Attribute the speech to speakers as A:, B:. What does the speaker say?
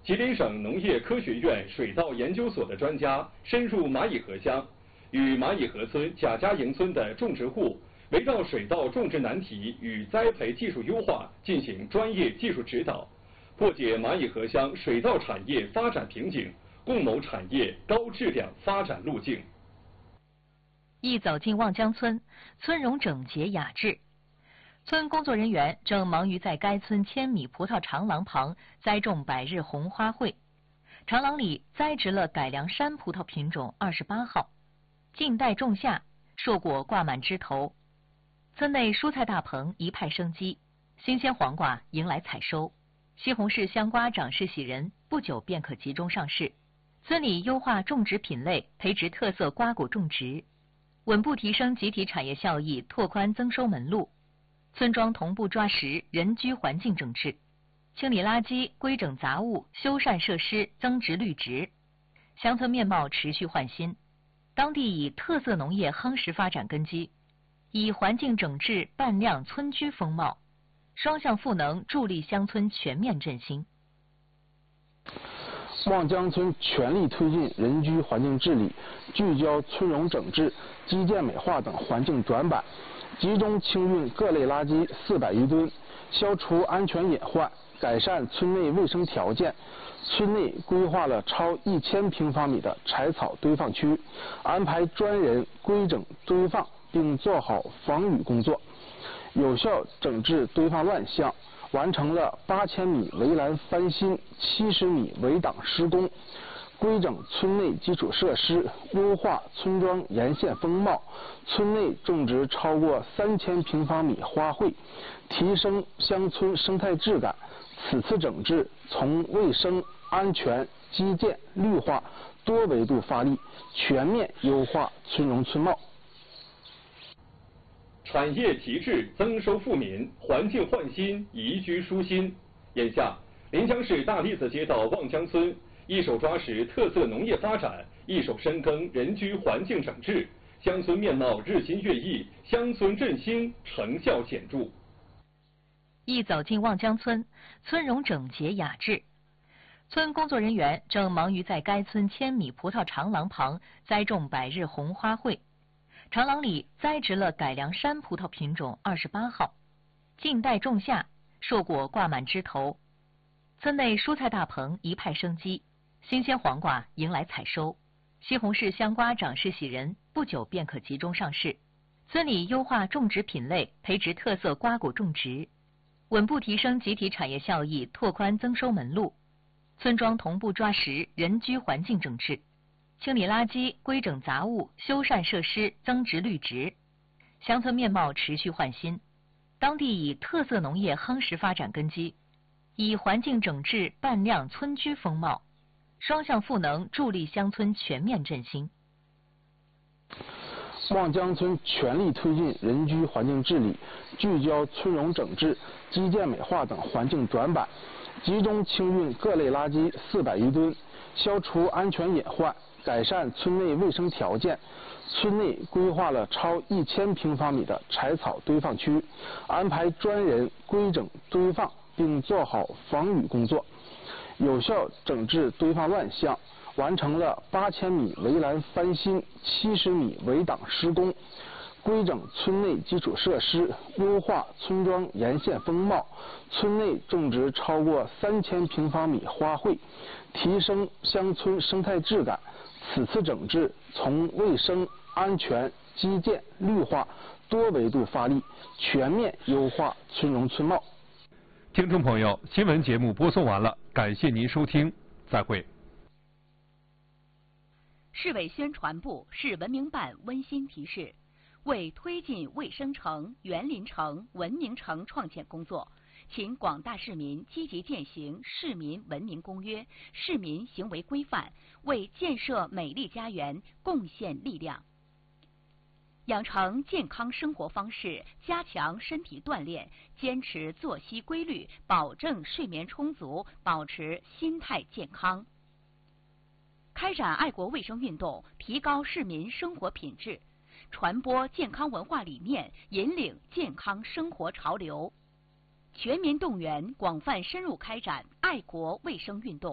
A: 吉林省农业科学院水稻研究所的专家深入蚂蚁河乡，与蚂蚁河村贾家营村的种植户围绕水稻种植难题与栽培技术优化进行专业技术指导，破解蚂蚁河乡水稻产业发展瓶颈，共谋产业高质量发展路径。
B: 一走进望江村，村容整洁雅致。村工作人员正忙于在该村1000米葡萄长廊旁栽种百日红花卉，长廊里栽植了改良山葡萄品种28号，静待仲夏，硕果挂满枝头。村内蔬菜大棚一派生机，新鲜黄瓜迎来采收，西红柿、香瓜长势喜人，不久便可集中上市。村里优化种植品类，培植特色瓜果种植，稳步提升集体产业效益，拓宽增收门路。村庄同步抓实人居环境整治，清理垃圾、规整杂物、修缮设施，增值绿植，乡村面貌持续焕新。当地以特色农业夯实发展根基，以环境整治扮亮村居风貌，双向赋能助力乡村全面振兴。
C: 望江村全力推进人居环境治理，聚焦村容整治、基建美化等环境转板，集中清运各类垃圾400余吨，消除安全隐患，改善村内卫生条件。村内规划了超1000平方米的柴草堆放区，安排专人规整堆放，并做好防雨工作，有效整治堆放乱象，完成了8000米围栏翻新、70米围挡施工，规整村内基础设施，优化村庄沿线风貌。村内种植超过3000平方米花卉，提升乡村生态质感。此次整治从卫生、安全、基建、绿化多维度发力，全面优化村容村貌。
A: 产业提质，增收富民，环境焕新，宜居舒心。眼下，临江市大栗子街道望江村一手抓实特色农业发展，一手深耕人居环境整治，乡村面貌日新月异，乡村振兴成效显著。
B: 一走进望江村，村容整洁雅致。村工作人员正忙于在该村1000米葡萄长廊旁栽种百日红花卉，长廊里栽植了改良山葡萄品种28号，静待仲夏，硕果挂满枝头。村内蔬菜大棚一派生机，新鲜黄瓜迎来采收，西红柿、香瓜长势喜人，不久便可集中上市。村里优化种植品类，培植特色瓜果种植，稳步提升集体产业效益，拓宽增收门路。村庄同步抓实人居环境整治，清理垃圾、规整杂物、修缮设施，增值绿植，乡村面貌持续焕新。当地以特色农业夯实发展根基，以环境整治扮亮村居风貌，双向赋能助力乡村全面振兴。
C: 望江村全力推进人居环境治理，聚焦村容整治、基建美化等环境转板，集中清运各类垃圾400余吨，消除安全隐患，改善村内卫生条件。村内规划了超1000平方米的柴草堆放区，安排专人规整堆放，并做好防雨工作，有效整治堆放乱象，完成了8000米围栏翻新、70米围挡施工，规整村内基础设施，优化村庄沿线风貌。村内种植超过3000平方米花卉，提升乡村生态质感。此次整治从卫生、安全、基建、绿化多维度发力，全面优化村容村貌。
A: 听众朋友，新闻节目播送完了，感谢您收听，再会。
D: 市委宣传部、市文明办温馨提示：为推进卫生城、园林城、文明城创建工作，请广大市民积极践行《市民文明公约》《市民行为规范》，为建设美丽家园贡献力量。养成健康生活方式，加强身体锻炼，坚持作息规律，保证睡眠充足，保持心态健康。开展爱国卫生运动，提高市民生活品质，传播健康文化理念，引领健康生活潮流。全民动员，广泛深入开展爱国卫生运动。